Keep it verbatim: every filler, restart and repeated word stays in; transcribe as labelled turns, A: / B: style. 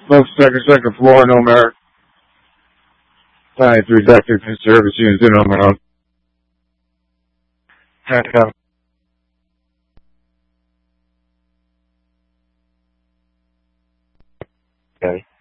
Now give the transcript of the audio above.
A: Smoke second, second floor, no merit. ninety-three Vector service units in on my own. Hand down. Okay.